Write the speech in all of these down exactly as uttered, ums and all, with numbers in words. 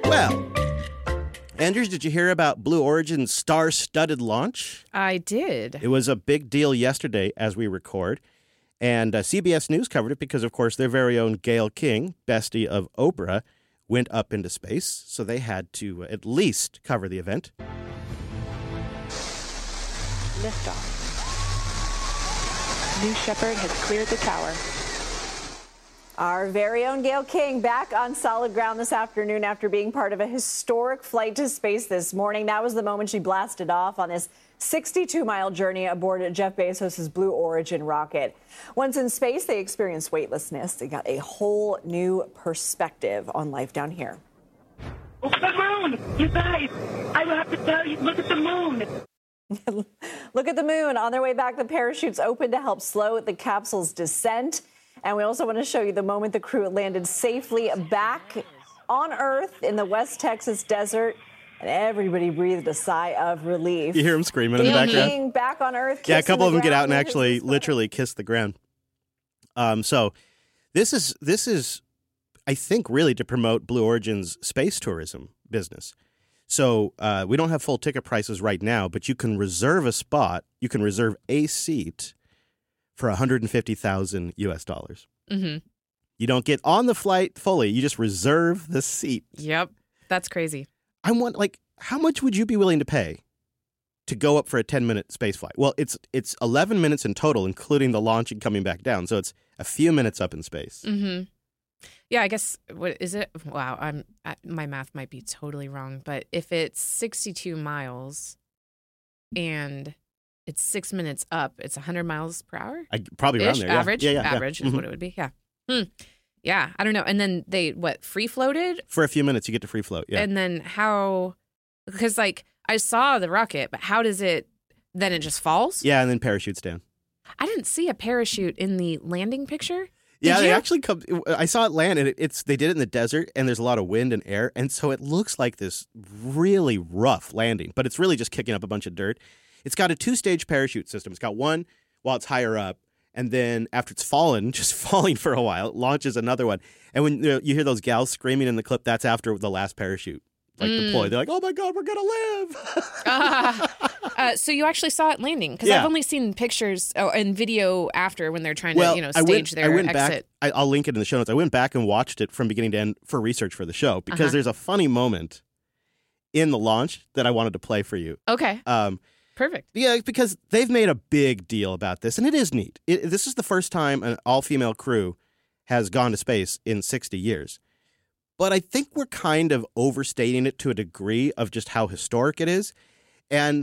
Well, Andrews, did you hear about Blue Origin's star-studded launch? I did. It was a big deal yesterday as we record. And uh, C B S News covered it because, of course, their very own Gayle King, bestie of Oprah, went up into space. So they had to uh, at least cover the event. Liftoff. New Shepard has cleared the tower. Our very own Gayle King back on solid ground this afternoon after being part of a historic flight to space this morning. That was the moment she blasted off on this sixty-two mile journey aboard Jeff Bezos' Blue Origin rocket. Once in space, they experienced weightlessness. They got a whole new perspective on life down here. Look at the moon! You guys, I will have to tell you, look at the moon! Look at the moon. On their way back, the parachutes opened to help slow the capsule's descent. And we also want to show you the moment the crew landed safely back on Earth in the West Texas desert. And everybody breathed a sigh of relief. You hear them screaming in the background? Being back on Earth. Yeah, a couple of them get out and actually literally kiss the ground. Um, so this is, this is, I think, really to promote Blue Origin's space tourism business. So uh, we don't have full ticket prices right now, but you can reserve a spot. You can reserve a seat for one hundred fifty thousand U S dollars. Mm-hmm. You don't get on the flight fully. You just reserve the seat. Yep. That's crazy. I want, like, how much would you be willing to pay to go up for a ten minute space flight? Well, it's it's eleven minutes in total, including the launch and coming back down. So it's a few minutes up in space. Mm-hmm. Yeah, I guess, what is it? Wow, I'm I, my math might be totally wrong, but if it's sixty-two miles and it's six minutes up, it's one hundred miles per hour? I, probably around Ish, there. Yeah. Average? Yeah, yeah, average yeah. is Mm-hmm. what it would be, yeah. Hmm. Yeah, I don't know. And then they, what, free floated? For a few minutes, you get to free float. Yeah. And then how, because like I saw the rocket, but how does it, then it just falls? Yeah, and then parachutes down. I didn't see a parachute in the landing picture. Yeah, Did they you? actually come. I saw it land, and it, it's they did it in the desert, and there's a lot of wind and air, and so it looks like this really rough landing, but it's really just kicking up a bunch of dirt. It's got a two-stage parachute system. It's got one while it's higher up, and then after it's fallen, just falling for a while, it launches another one. And when you know, you hear those gals screaming in the clip, that's after the last parachute like Mm. deployed. They're like, "Oh my God, we're gonna live!" uh, uh, so you actually saw it landing? Because Yeah. I've only seen pictures oh, and video after when they're trying well, to, you know, I stage went, their I went exit. back. I, I'll link it in the show notes. I went back and watched it from beginning to end for research for the show because Uh-huh. there's a funny moment in the launch that I wanted to play for you. Okay, Um, perfect. yeah, because they've made a big deal about this, and it is neat. It, this is the first time an all-female crew has gone to space in sixty years. But I think we're kind of overstating it to a degree of just how historic it is. And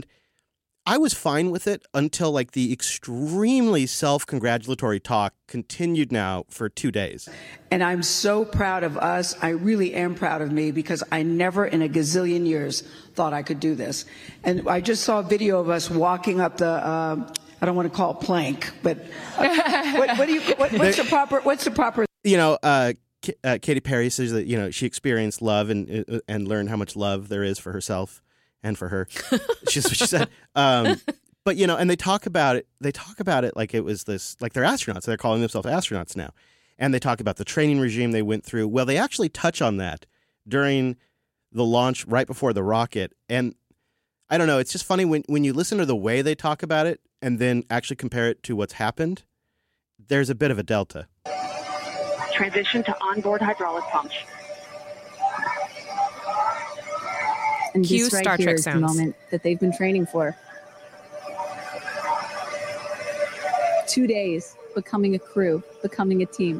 I was fine with it until like the extremely self-congratulatory talk continued now for two days. And I'm so proud of us. I really am proud of me because I never in a gazillion years thought I could do this. And I just saw a video of us walking up the, uh, I don't want to call it plank, but uh, what, what do you, what, what's the proper, what's the proper? You know, uh, uh, Katy Perry says that, you know, she experienced love and uh, and learned how much love there is for herself and for her. She's what she said. Um, but, you know, and they talk about it. They talk about it like it was this, like they're astronauts. They're calling themselves astronauts now. And they talk about the training regime they went through. Well, they actually touch on that during the launch right before the rocket. And I don't know. It's just funny when, when you listen to the way they talk about it and then actually compare it to what's happened. There's a bit of a delta. Transition to onboard hydraulic pumps. And Cue this right Star here Trek is the sounds. moment that they've been training for. Two days, becoming a crew, becoming a team.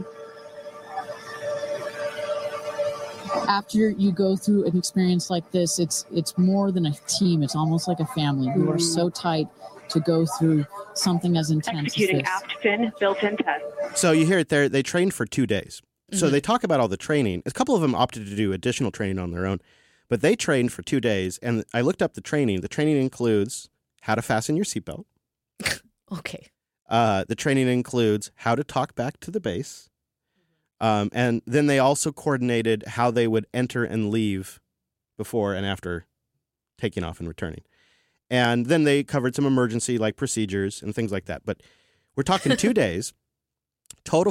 After you go through an experience like this, it's it's more than a team. It's almost like a family. You are so tight to go through something as intense Executing as this. aft fin built-in test. So you hear it there. They trained for two days. So they talk about all the training. A couple of them opted to do additional training on their own, but they trained for two days. And I looked up the training. The training includes how to fasten your seatbelt. Okay. Uh, the training includes how to talk back to the base. Um, and then they also coordinated how they would enter and leave before and after taking off and returning. And then they covered some emergency like procedures and things like that. But we're talking two days. Total